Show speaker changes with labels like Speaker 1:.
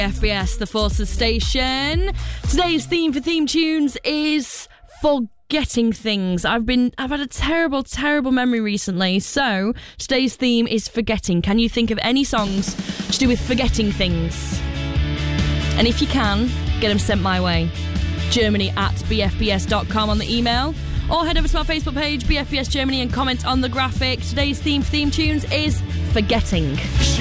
Speaker 1: FBS, the Forces Station. Today's theme for Theme Tunes is forgetting things. I've had a terrible memory recently, so today's theme is forgetting. Can you think of any songs to do with forgetting things? And if you can, get them sent my way. Germany@bfbs.com on the email, or head over to our Facebook page, BFBS Germany, and comment on the graphic. Today's theme for Theme Tunes is forgetting.